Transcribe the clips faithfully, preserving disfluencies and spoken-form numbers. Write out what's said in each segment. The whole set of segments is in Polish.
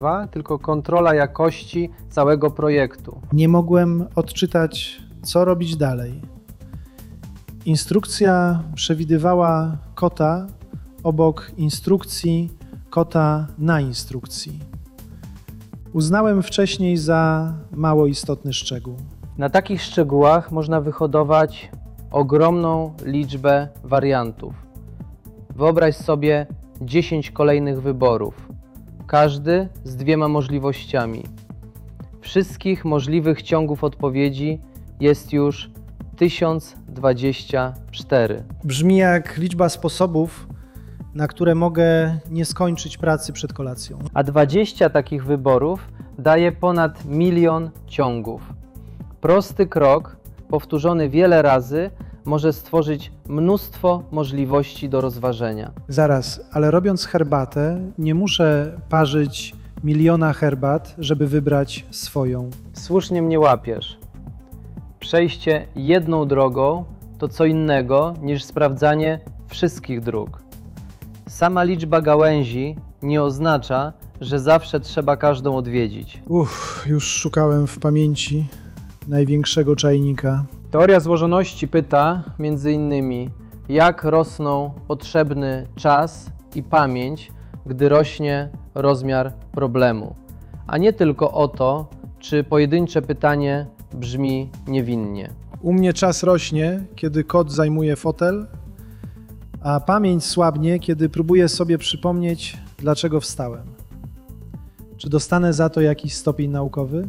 tylko kontrola jakości całego projektu. Nie mogłem odczytać, co robić dalej. Instrukcja przewidywała kota obok instrukcji kota na instrukcji. Uznałem wcześniej za mało istotny szczegół. Na takich szczegółach można wyhodować ogromną liczbę wariantów. Wyobraź sobie dziesięć kolejnych wyborów, każdy z dwiema możliwościami. Wszystkich możliwych ciągów odpowiedzi jest już tysiąc dwadzieścia cztery. Brzmi jak liczba sposobów, na które mogę nie skończyć pracy przed kolacją. A dwadzieścia takich wyborów daje ponad milion ciągów. Prosty krok, powtórzony wiele razy, może stworzyć mnóstwo możliwości do rozważenia. Zaraz, ale robiąc herbatę, nie muszę parzyć miliona herbat, żeby wybrać swoją. Słusznie mnie łapiesz. Przejście jedną drogą to co innego niż sprawdzanie wszystkich dróg. Sama liczba gałęzi nie oznacza, że zawsze trzeba każdą odwiedzić. Uff, już szukałem w pamięci największego czajnika. Teoria złożoności pyta między innymi, jak rosną potrzebny czas i pamięć, gdy rośnie rozmiar problemu, a nie tylko o to, czy pojedyncze pytanie brzmi niewinnie. U mnie czas rośnie, kiedy kot zajmuje fotel, a pamięć słabnie, kiedy próbuję sobie przypomnieć, dlaczego wstałem. Czy dostanę za to jakiś stopień naukowy?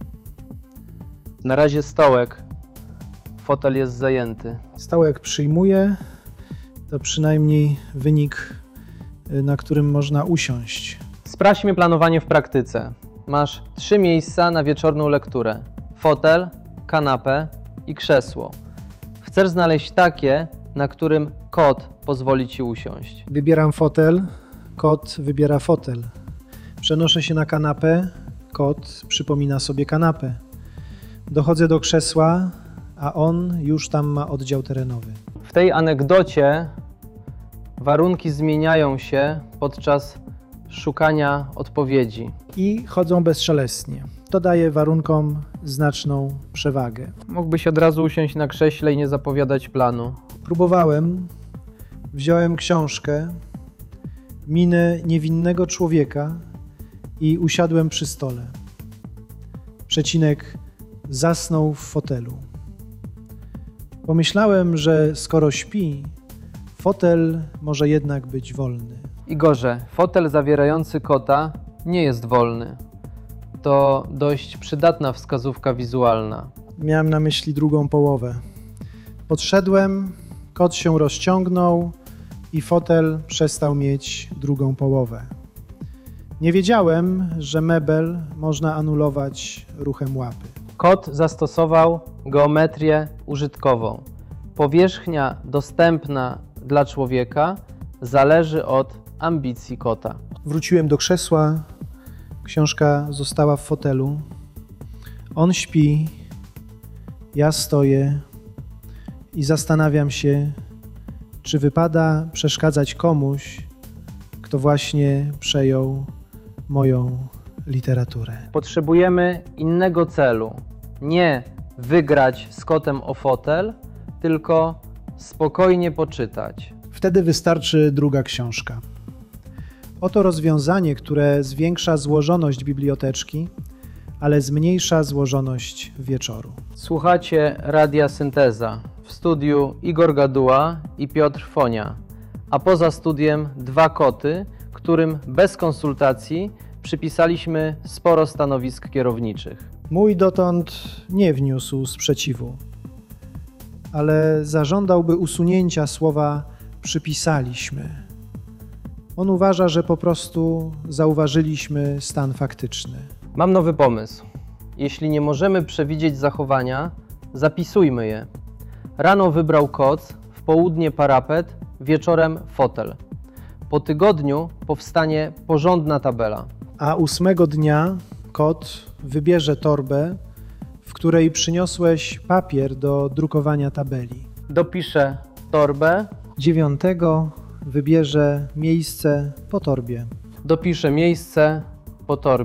Na razie stołek. Fotel jest zajęty. Stołek przyjmuję, to przynajmniej wynik, na którym można usiąść. Sprawdźmy planowanie w praktyce. Masz trzy miejsca na wieczorną lekturę. Fotel, kanapę i krzesło. Chcesz znaleźć takie, na którym kot pozwoli ci usiąść. Wybieram fotel, kot wybiera fotel. Przenoszę się na kanapę, kot przypomina sobie kanapę. Dochodzę do krzesła, a on już tam ma oddział terenowy. W tej anegdocie warunki zmieniają się podczas szukania odpowiedzi. I chodzą bezszelestnie. To daje warunkom znaczną przewagę. Mógłbyś od razu usiąść na krześle i nie zapowiadać planu. Próbowałem, wziąłem książkę, minę niewinnego człowieka i usiadłem przy stole. Przecinek zasnął w fotelu. Pomyślałem, że skoro śpi, fotel może jednak być wolny. Igorze, fotel zawierający kota nie jest wolny. To dość przydatna wskazówka wizualna. Miałem na myśli drugą połowę. Podszedłem, kot się rozciągnął i fotel przestał mieć drugą połowę. Nie wiedziałem, że mebel można anulować ruchem łapy. Kot zastosował geometrię użytkową. Powierzchnia dostępna dla człowieka zależy od ambicji kota. Wróciłem do krzesła, książka została w fotelu. On śpi, ja stoję i zastanawiam się, czy wypada przeszkadzać komuś, kto właśnie przejął moją literaturę. Potrzebujemy innego celu. Nie wygrać z kotem o fotel, tylko spokojnie poczytać. Wtedy wystarczy druga książka. Oto rozwiązanie, które zwiększa złożoność biblioteczki, ale zmniejsza złożoność wieczoru. Słuchacie Radia Synteza. W studiu Igor Gaduła i Piotr Fonia, a poza studiem dwa koty, którym bez konsultacji przypisaliśmy sporo stanowisk kierowniczych. Mój dotąd nie wniósł sprzeciwu, ale zażądałby usunięcia słowa przypisaliśmy. On uważa, że po prostu zauważyliśmy stan faktyczny. Mam nowy pomysł. Jeśli nie możemy przewidzieć zachowania, zapisujmy je. Rano wybrał koc, w południe parapet, wieczorem fotel. Po tygodniu powstanie porządna tabela. A ósmego dnia kot wybierze torbę, w której przyniosłeś papier do drukowania tabeli. Dopiszę torbę. Dziewiątego wybierze miejsce po torbie. Dopiszę miejsce po torbie.